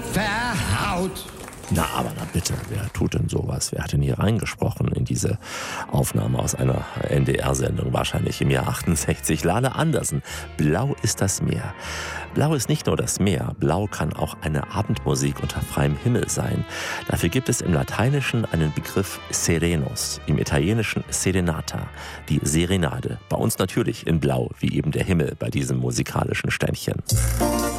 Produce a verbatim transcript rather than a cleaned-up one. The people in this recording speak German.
verhaut. Na, aber na bitte, wer tut denn sowas? Wer hat denn hier reingesprochen in diese Aufnahme aus einer N D R-Sendung, wahrscheinlich im Jahr achtundsechzig? Lale Andersen, Blau ist das Meer. Blau ist nicht nur das Meer, Blau kann auch eine Abendmusik unter freiem Himmel sein. Dafür gibt es im Lateinischen einen Begriff Serenos, im Italienischen Serenata, die Serenade. Bei uns natürlich in Blau, wie eben der Himmel bei diesem musikalischen Ständchen.